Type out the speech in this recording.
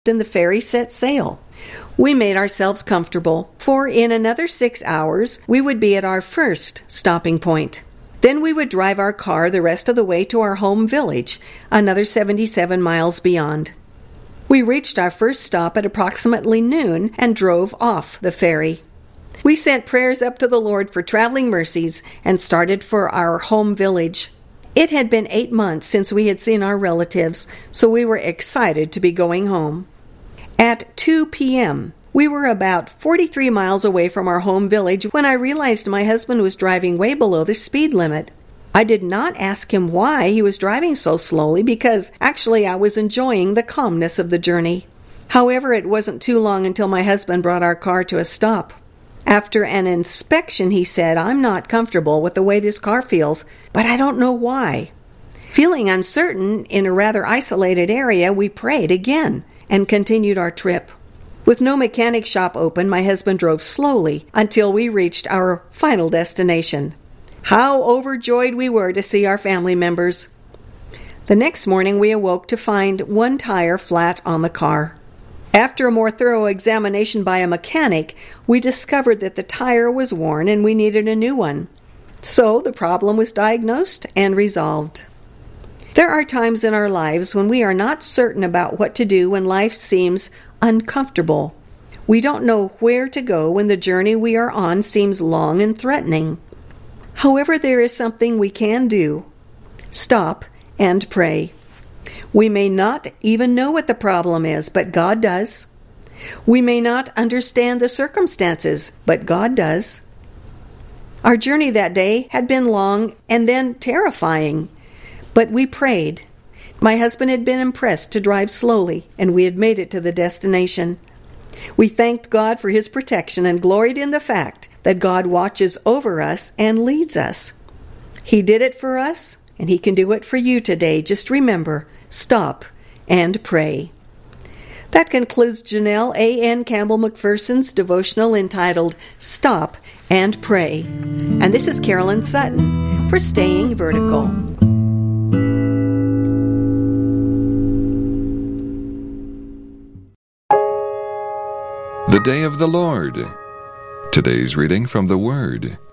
and the ferry set sail. We made ourselves comfortable, for in another 6 hours we would be at our first stopping point. Then we would drive our car the rest of the way to our home village, another 77 miles beyond. We reached our first stop at approximately noon and drove off the ferry. We sent prayers up to the Lord for traveling mercies and started for our home village. It had been 8 months since we had seen our relatives, so we were excited to be going home. At 2 p.m., we were about 43 miles away from our home village when I realized my husband was driving way below the speed limit. I did not ask him why he was driving so slowly because actually I was enjoying the calmness of the journey. However, it wasn't too long until my husband brought our car to a stop. After an inspection, he said, "I'm not comfortable with the way this car feels, but I don't know why." Feeling uncertain in a rather isolated area, we prayed again and continued our trip. With no mechanic shop open, my husband drove slowly until we reached our final destination. How overjoyed we were to see our family members. The next morning, we awoke to find one tire flat on the car. After a more thorough examination by a mechanic, we discovered that the tire was worn and we needed a new one. So the problem was diagnosed and resolved. There are times in our lives when we are not certain about what to do when life seems uncomfortable. We don't know where to go when the journey we are on seems long and threatening. However, there is something we can do. Stop and pray. We may not even know what the problem is, but God does. We may not understand the circumstances, but God does. Our journey that day had been long and then terrifying, but we prayed. My husband had been impressed to drive slowly, and we had made it to the destination. We thanked God for His protection and gloried in the fact that God watches over us and leads us. He did it for us, and He can do it for you today. Just remember, stop and pray. That concludes Janelle A.N. Campbell McPherson's devotional entitled Stop and Pray. And this is Carolyn Sutton for Staying Vertical. The Day of the Lord. Today's reading from the Word.